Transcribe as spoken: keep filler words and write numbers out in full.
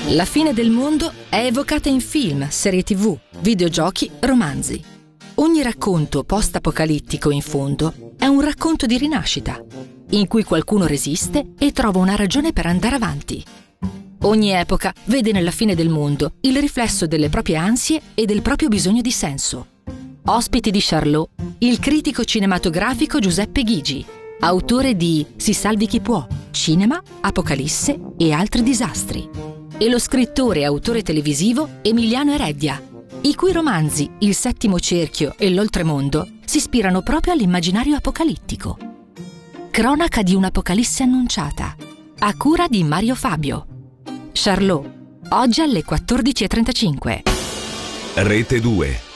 La fine del mondo è evocata in film, serie tivù, videogiochi, romanzi. Ogni racconto post-apocalittico, in fondo, è un racconto di rinascita, in cui qualcuno resiste e trova una ragione per andare avanti. Ogni epoca vede nella fine del mondo il riflesso delle proprie ansie e del proprio bisogno di senso. Ospiti di Charlot, il critico cinematografico Giuseppe Ghigi, autore di Si salvi chi può, Cinema, Apocalisse e altri disastri, e lo scrittore e autore televisivo Emiliano Ereddia, i cui romanzi Il settimo cerchio e L'oltremondo si ispirano proprio all'immaginario apocalittico. Cronaca di un'apocalisse annunciata, a cura di Mario Fabio. Charlot, oggi alle quattordici e trentacinque. Rete due.